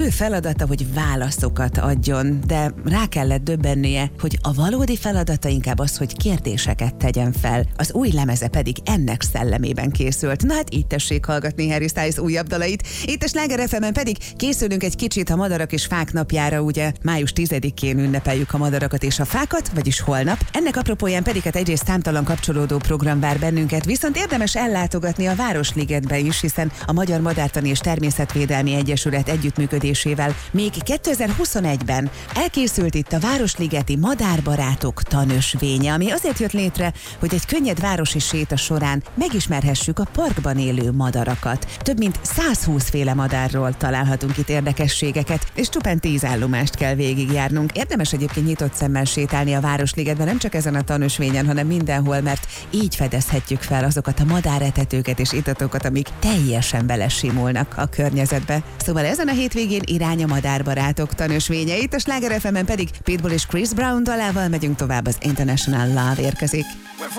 fő feladata, hogy válaszokat adjon, de rá kellett döbbennie, hogy a valódi feladata inkább az, hogy kérdéseket tegyen fel. Az új lemeze pedig ennek szellemében készült. Na hát így tessék hallgatni Harry Styles újabb dalait. Itt a Sláger FM-en pedig készülünk egy kicsit a Madarak és Fák napjára, ugye május 10-én ünnepeljük a madarakat és a fákat, vagyis holnap. Ennek apropóján pedig hát egyrészt számtalan kapcsolódó program vár bennünket, viszont érdemes ellátogatni a Városligetbe is, hiszen a Magyar Madártani és Természetvédelmi Egyesület együttműködésével még 2021-ben elkészült itt a Városligeti Madárbarátok tanösvénye, ami azért jött létre, hogy egy könnyed városi séta során megismerhessük a parkban élő madarakat. Több mint 120 féle madárról találhatunk itt érdekességeket, és csupán 10 állomást kell végigjárnunk. Érdemes egyébként nyitott szemmel sétálni a Városligetben, nem csak ezen a tanösvényen, hanem mindenhol, mert így fedezhetjük fel azokat a madáretetőket és itatokat, amik teljesen belesimulnak a környezetbe. Szóval ezen a hétvégén irány a Madárbarátok tanösvénye, itt a Sláger FM-en pedig Pitbull és Chris Brown dalával megyünk tovább, az International Love érkezik.